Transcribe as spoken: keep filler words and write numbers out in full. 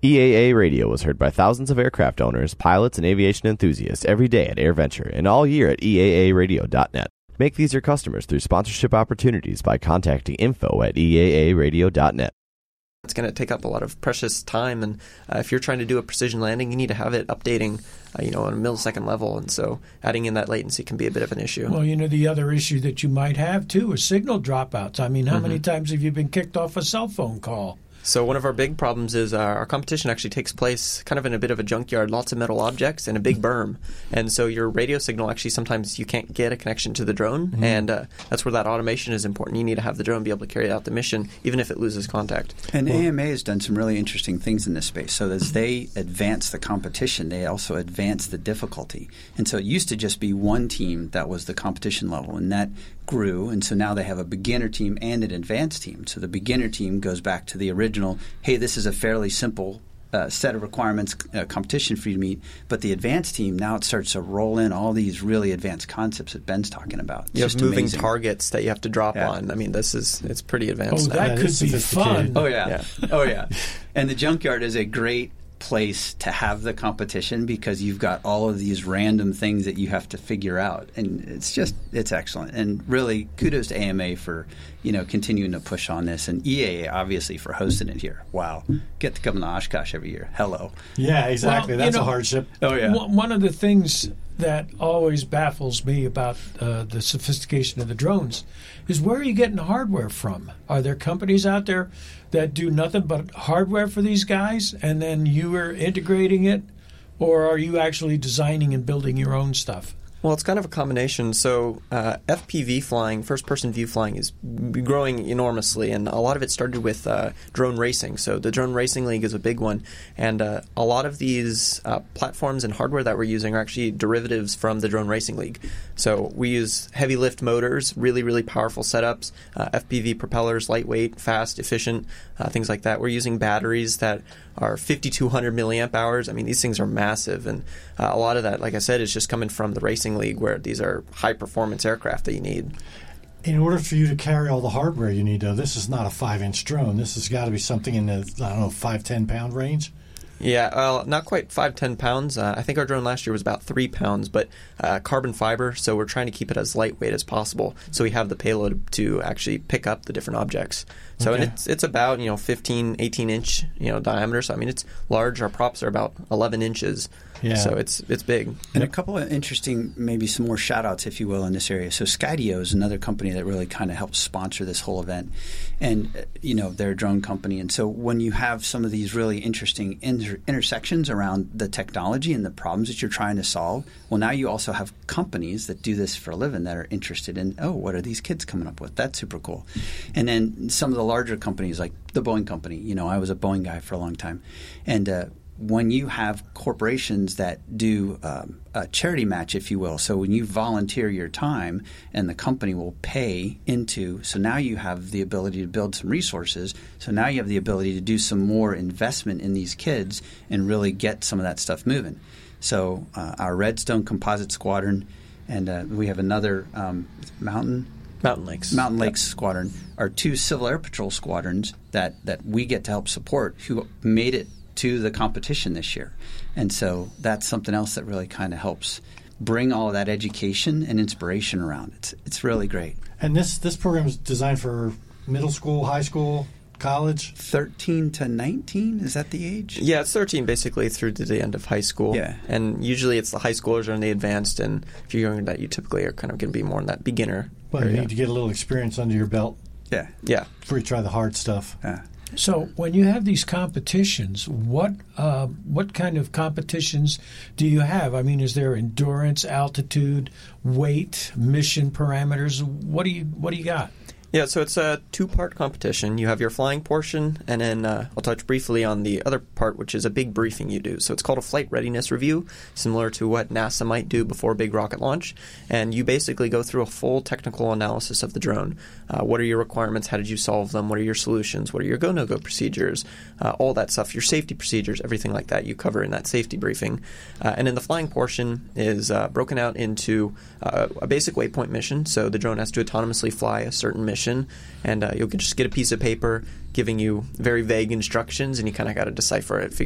E A A Radio was heard by thousands of aircraft owners, pilots, and aviation enthusiasts every day at AirVenture and all year at E A A radio dot net. Make these your customers through sponsorship opportunities by contacting info at E A A radio dot net. It's going to take up a lot of precious time, and uh, if you're trying to do a precision landing, you need to have it updating, uh, you know, on a millisecond level, and so adding in that latency can be a bit of an issue. Well, you know, the other issue that you might have, too, is signal dropouts. I mean, how mm-hmm. many times have you been kicked off a cell phone call? So one of our big problems is uh, our competition actually takes place kind of in a bit of a junkyard, lots of metal objects and a big berm. And so your radio signal actually sometimes you can't get a connection to the drone, mm-hmm. and uh, that's where that automation is important. You need to have the drone be able to carry out the mission even if it loses contact. And well, A M A has done some really interesting things in this space. So as they advance the competition, they also advance the difficulty. And so it used to just be one team that was the competition level, and that grew, and so now they have a beginner team and an advanced team. So the beginner team goes back to the original, hey, this is a fairly simple uh, set of requirements, uh, competition for you to meet. But the advanced team, now it starts to roll in all these really advanced concepts that Ben's talking about. It's you have just moving amazing. targets that you have to drop yeah. on. I mean, this is, it's pretty advanced. Oh, that now. could be fun. Oh, yeah. yeah. Oh, yeah. And the junkyard is a great place to have the competition because you've got all of these random things that you have to figure out, and it's just it's excellent. And really kudos to A M A for you know continuing to push on this, and E A A obviously for hosting it here. Wow, get to come to Oshkosh every year. Hello. Yeah, exactly. Well, That's you know, a hardship. Oh yeah. One of the things that always baffles me about uh, the sophistication of the drones is where are you getting the hardware from? Are there companies out there that do nothing but hardware for these guys, and then you are integrating it, or are you actually designing and building your own stuff? Well, it's kind of a combination. So uh, F P V flying, first-person view flying, is growing enormously, and a lot of it started with uh, drone racing. So the Drone Racing League is a big one, and uh, a lot of these uh, platforms and hardware that we're using are actually derivatives from the Drone Racing League. So we use heavy lift motors, really, really powerful setups, uh, F P V propellers, lightweight, fast, efficient, uh, things like that. We're using batteries that are fifty-two hundred milliamp hours. I mean, these things are massive, and uh, a lot of that, like I said, is just coming from the Racing League, where these are high-performance aircraft that you need. In order for you to carry all the hardware you need, though, this is not a five-inch drone. This has got to be something in the, I don't know, five, ten-pound range? Yeah, well, not quite five, ten pounds. Uh, I think our drone last year was about three pounds, but uh, carbon fiber, so we're trying to keep it as lightweight as possible, so we have the payload to actually pick up the different objects. So okay. and it's it's about, you know, fifteen, eighteen inch, you know, diameter. So I mean, it's large. Our props are about eleven inches. Yeah. So it's it's big. And a couple of interesting, maybe some more shout-outs, if you will, in this area. So Skydio is another company that really kind of helps sponsor this whole event. And, you know, they're a drone company. And so when you have some of these really interesting inter- intersections around the technology and the problems that you're trying to solve, well, now you also have companies that do this for a living that are interested in, oh, what are these kids coming up with? That's super cool. And then some of the larger companies like the Boeing company. You know, I was a Boeing guy for a long time. And uh, when you have corporations that do um, a charity match, if you will, so when you volunteer your time and the company will pay into, so now you have the ability to build some resources. So now you have the ability to do some more investment in these kids and really get some of that stuff moving. So uh, our Redstone Composite Squadron, and uh, we have another um, Mountain Mountain Lakes. Mountain Lakes yep. Squadron are two Civil Air Patrol squadrons that, that we get to help support who made it to the competition this year. And so that's something else that really kind of helps bring all of that education and inspiration around. It's it's really great. And this, this program is designed for middle school, high school, college? thirteen to nineteen? Is that the age? Yeah, it's thirteen basically through to the end of high school. Yeah. And usually it's the high schoolers and the advanced, and if you're younger than that, you typically are kind of going to be more in that beginner Well, area. you need to get a little experience under your belt Yeah. Yeah. before you try the hard stuff. Yeah. So when you have these competitions, what uh, what kind of competitions do you have? I mean, is there endurance, altitude, weight, mission parameters? What do you what do you got? Yeah, so it's a two-part competition. You have your flying portion, and then uh, I'll touch briefly on the other part, which is a big briefing you do. So it's called a flight readiness review, similar to what NASA might do before a big rocket launch. And you basically go through a full technical analysis of the drone. Uh, what are your requirements? How did you solve them? What are your solutions? What are your go-no-go procedures? Uh, all that stuff, your safety procedures, everything like that you cover in that safety briefing. Uh, and then the flying portion is uh, broken out into uh, a basic waypoint mission. So the drone has to autonomously fly a certain mission. And uh, you'll just get a piece of paper giving you very vague instructions, and you kind of got to decipher it,